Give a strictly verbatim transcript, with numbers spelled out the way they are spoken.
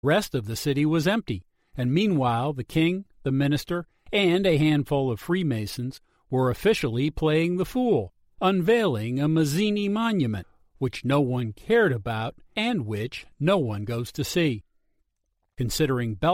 rest of the city was empty, and meanwhile the king, the minister, and a handful of Freemasons were officially playing the fool, unveiling a Mazzini monument, which no one cared about and which no one goes to see. Considering